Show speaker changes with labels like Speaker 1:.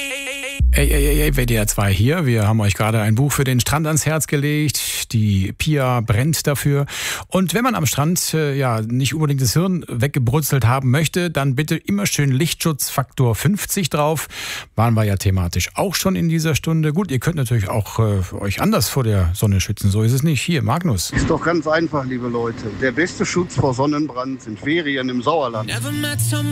Speaker 1: Ey, WDR 2 hier. Wir haben euch gerade ein Buch für den Strand ans Herz gelegt. Die Pia brennt dafür. Und wenn man am Strand nicht unbedingt das Hirn weggebrutzelt haben möchte, dann bitte immer schön Lichtschutzfaktor 50 drauf. Waren wir ja thematisch auch schon in dieser Stunde. Gut, ihr könnt natürlich auch euch anders vor der Sonne schützen. So ist es nicht. Hier, Magnus.
Speaker 2: Ist doch ganz einfach, liebe Leute. Der beste Schutz vor Sonnenbrand sind Ferien im Sauerland.